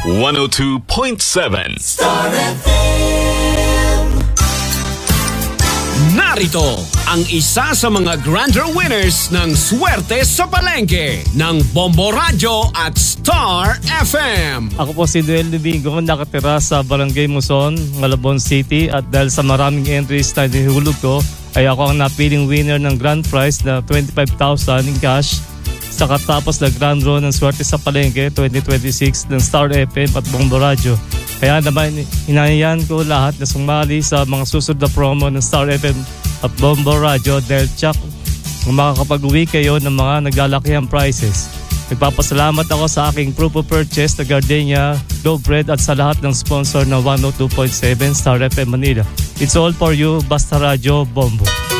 102.7 Star FM. Narito ang isa sa mga grander winners ng Swerte sa Palengke ng Bombo Radio at Star FM. Ako po si Duel Domingo, nakatira sa Barangay Muson, Malabon City, at dahil sa maraming entries na nihulog ko, ay ako ang napiling winner ng grand prize na 25,000 in cash sa katapos na grand draw ng Swerte sa Palengke 2026 ng Star FM at Bombo Radio. Kaya naman hinahayan ko lahat na sumali sa mga susunod na promo ng Star FM at Bombo Radio dahil tsak makakapag-uwi kayo ng mga naglalakihang prizes. Nagpapasalamat ako sa aking proof of purchase na Gardenia, Globe Red at sa lahat ng sponsor ng 102.7 Star FM Manila. It's all for you, Basta Radio Bombo.